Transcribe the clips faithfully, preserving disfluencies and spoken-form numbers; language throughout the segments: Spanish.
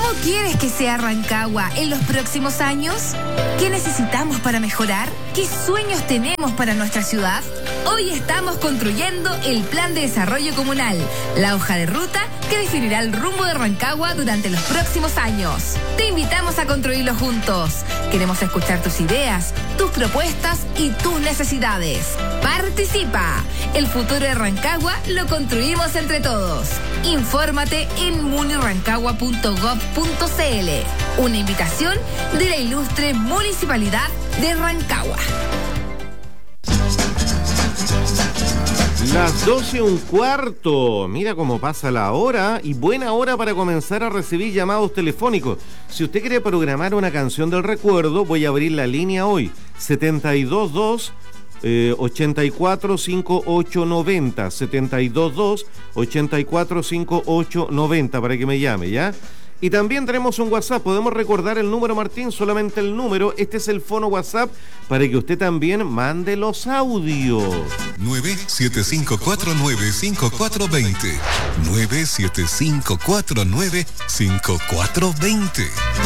¿Cómo quieres que sea Rancagua en los próximos años? ¿Qué necesitamos para mejorar? ¿Qué sueños tenemos para nuestra ciudad? Hoy estamos construyendo el Plan de Desarrollo Comunal, la hoja de ruta que definirá el rumbo de Rancagua durante los próximos años. Te invitamos a construirlo juntos. Queremos escuchar tus ideas, tus propuestas y tus necesidades. ¡Participa! El futuro de Rancagua lo construimos entre todos. Infórmate en munirancagua punto gob punto cl. Una invitación de la ilustre Municipalidad de Rancagua. Las doce un cuarto. Mira cómo pasa la hora y buena hora para comenzar a recibir llamados telefónicos. Si usted quiere programar una canción del recuerdo, voy a abrir la línea hoy. setenta y dos dos Eh, ochenta y cuatro cincuenta y ocho noventa, setenta y dos dos ochenta y cuatro cincuenta y ocho noventa para que me llame, ¿ya? Y también tenemos un WhatsApp, podemos recordar el número, Martín, solamente el número, este es el fono WhatsApp para que usted también mande los audios. nueve siete cinco cuatro nueve cinco cuatro dos cero, nueve siete cinco cuatro nueve cinco cuatro dos cero.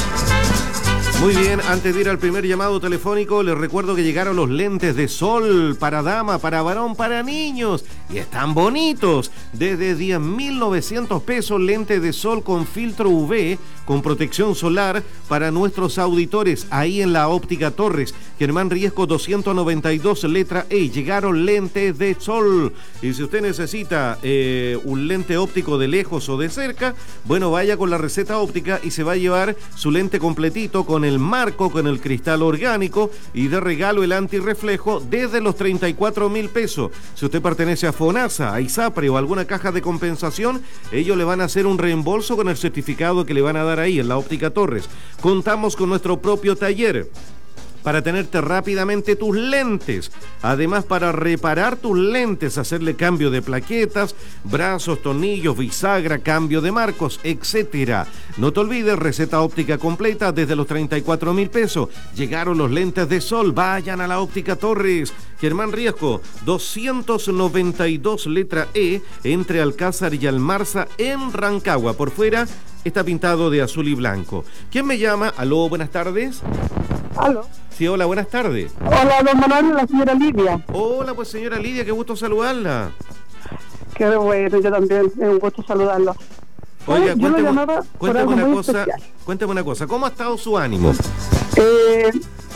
Muy bien, antes de ir al primer llamado telefónico, les recuerdo que llegaron los lentes de sol para dama, para varón, para niños. Y están bonitos. Desde diez mil novecientos pesos, lentes de sol con filtro U V, con protección solar para nuestros auditores. Ahí en la Óptica Torres, Germán Riesco doscientos noventa y dos, letra E. Llegaron lentes de sol. Y si usted necesita eh, un lente óptico de lejos o de cerca, bueno, vaya con la receta óptica y se va a llevar su lente completito con el marco, con el cristal orgánico y de regalo el antirreflejo desde los treinta y cuatro mil pesos. Si usted pertenece a FONASA, a ISAPRE o alguna caja de compensación, ellos le van a hacer un reembolso con el certificado que le van a dar ahí en la Óptica Torres. Contamos con nuestro propio taller para tenerte rápidamente tus lentes. Además, para reparar tus lentes, hacerle cambio de plaquetas, brazos, tornillos, bisagra, cambio de marcos, etcétera. No te olvides, receta óptica completa desde los treinta y cuatro mil pesos. Llegaron los lentes de sol, vayan a la Óptica Torres. Germán Riesco, doscientos noventa y dos, letra E, entre Alcázar y Almarza, en Rancagua. Por fuera está pintado de azul y blanco. ¿Quién me llama? Aló, buenas tardes. Aló. Sí, hola, buenas tardes. Hola, don Manuel, la señora Lidia. Hola, pues señora Lidia, qué gusto saludarla. Qué bueno, yo también, es un gusto saludarlo. Oiga, Ay, cuénteme, por cuénteme una cosa, especial. cuénteme una cosa, ¿cómo ha estado su ánimo? Eh,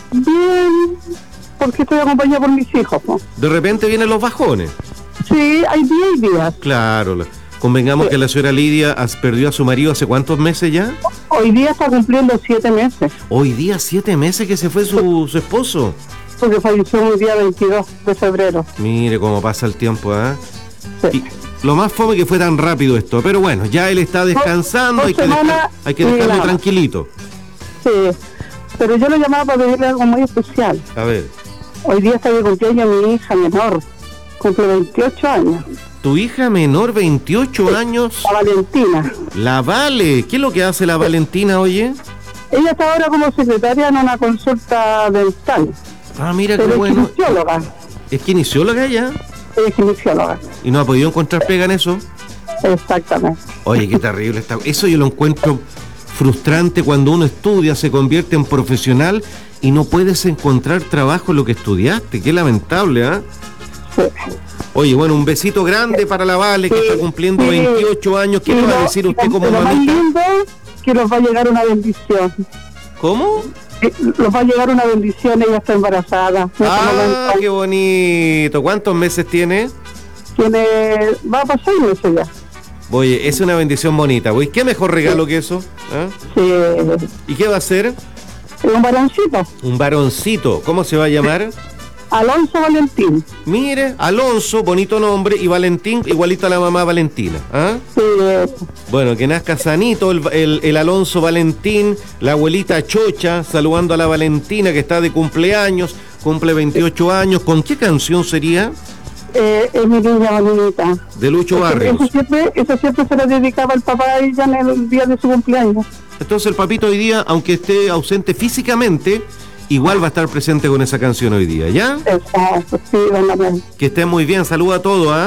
bien, porque estoy acompañada por mis hijos, ¿no? De repente vienen los bajones. Sí, hay días y días. Claro, la- convengamos Sí. que la señora Lidia as- perdió a su marido hace cuántos meses ya. Hoy día está cumpliendo siete meses, Hoy día siete meses que se fue su, su esposo. porque falleció el día veintidós de febrero. Mire cómo pasa el tiempo, ¿ah? Sí. Y lo más fome que fue tan rápido esto, pero bueno, ya él está descansando, dos hay que, dejar- semanas hay que y dejarlo nada. tranquilito. Sí, pero yo lo llamaba para pedirle algo muy especial. A ver, Hoy día está de cumpleaños mi hija menor, cumple veintiocho años, tu hija menor, veintiocho años, la Valentina. la Vale. ¿Qué es lo que hace la Valentina, oye? Ella está ahora como secretaria en una consulta dental, Ah, mira qué pero bueno. es kinesióloga, Es kinesióloga ella es kinesióloga, y no ha podido encontrar pega en eso. exactamente. Oye, qué terrible está. Eso yo lo encuentro frustrante cuando uno estudia, se convierte en profesional y no puedes encontrar trabajo en lo que estudiaste. Qué lamentable, ¿ah? Sí. Oye, bueno, un besito grande para la Vale, que Sí, está cumpliendo sí. veintiocho años. ¿Qué Y le va a lo- decir usted y como lo más mamita? lindo, que nos va a llegar una bendición. ¿Cómo? Eh, Nos va a llegar una bendición, ella está embarazada. En este Ah, momento qué bonito. ¿Cuántos meses tiene? tiene, va a pasar meses ya. Oye, es una bendición bonita, güey. ¿Qué mejor regalo que eso? ¿Ah? Sí, ¿Y qué va a ser? es un varoncito, Un varoncito. ¿Cómo se va a llamar? Alonso Valentín. Mire, Alonso, bonito nombre, y Valentín, igualito a la mamá Valentina. ¿Ah? Sí, eh, Bueno, que nazca sanito el, el, el Alonso Valentín, la abuelita Chocha, saludando a la Valentina que está de cumpleaños, cumple veintiocho años. ¿Con qué canción sería? eh, es mi niña bonita. De Lucho Barrios. Eso siempre, eso siempre se lo dedicaba el papá a ella en el día de su cumpleaños. Entonces el papito hoy día, aunque esté ausente físicamente, igual va a estar presente con esa canción hoy día, ¿ya? Exacto, sí, don Manuel. Que estén muy bien, saluda a todos, ¿ah?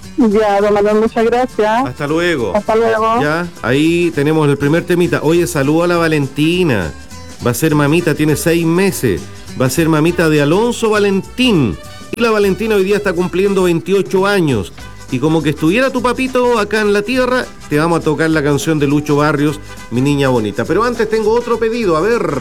Ya, don Manuel, muchas gracias. Hasta luego. Hasta luego. Ya, ahí tenemos el primer temita. Oye, saludo a la Valentina. Va a ser mamita, tiene seis meses. Va a ser mamita de Alonso Valentín. Y la Valentina hoy día está cumpliendo veintiocho años. Y como que estuviera tu papito acá en la tierra, te vamos a tocar la canción de Lucho Barrios, Mi Niña Bonita. Pero antes tengo otro pedido, a ver.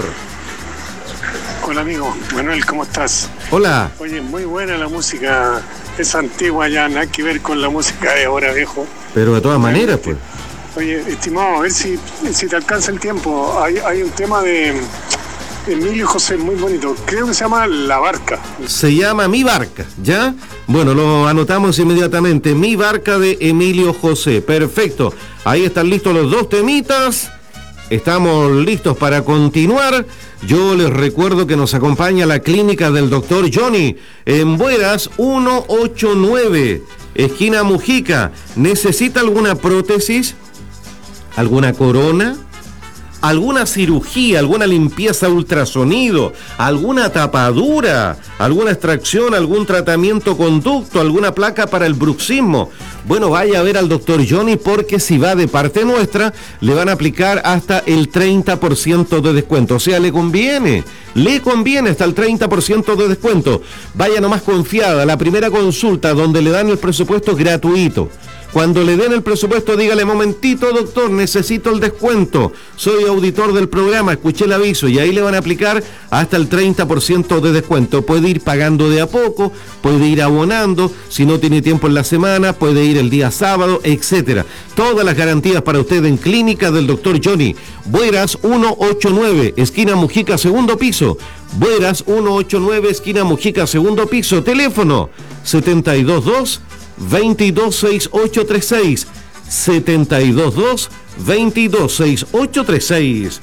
Hola amigo, Manuel, ¿cómo estás? Hola. Oye, muy buena la música, es antigua ya, nada que ver con la música de ahora, viejo. Pero de todas maneras, pues. Oye, estimado, a ver si, si te alcanza el tiempo. Hay, hay un tema de Emilio José muy bonito, creo que se llama La Barca. Se llama Mi Barca, ¿ya? Bueno, lo anotamos inmediatamente. Mi Barca de Emilio José. Perfecto. Ahí están listos los dos temitas. Estamos listos para continuar. Yo les recuerdo que nos acompaña la clínica del doctor Johnny en Bueras ciento ochenta y nueve, esquina Mujica. ¿Necesita alguna prótesis? ¿Alguna corona? ¿Alguna cirugía? ¿Alguna limpieza ultrasonido? ¿Alguna tapadura? ¿Alguna extracción? ¿Algún tratamiento conducto? ¿Alguna placa para el bruxismo? Bueno, vaya a ver al doctor Johnny porque si va de parte nuestra le van a aplicar hasta el treinta por ciento de descuento. O sea, le conviene, le conviene hasta el treinta por ciento de descuento. Vaya nomás confiada, la primera consulta donde le dan el presupuesto gratuito. Cuando le den el presupuesto, dígale, momentito, doctor, necesito el descuento. Soy auditor del programa, escuché el aviso y ahí le van a aplicar hasta el treinta por ciento de descuento. Puede ir pagando de a poco, puede ir abonando, si no tiene tiempo en la semana, puede ir el día sábado, etcétera. Todas las garantías para usted en Clínica del doctor Johnny. Bueras ciento ochenta y nueve, esquina Mujica, segundo piso. Bueras ciento ochenta y nueve, esquina Mujica, segundo piso. Teléfono setenta y dos dos, veintidós sesenta y ocho treinta y seis, setenta y dos dos, veintidós sesenta y ocho treinta y seis.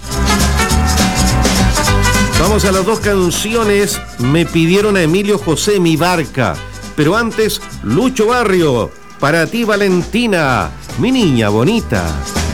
Vamos a las dos canciones. Me pidieron a Emilio José, Mi Barca. Pero antes, Lucho Barrio, para ti Valentina, mi niña bonita.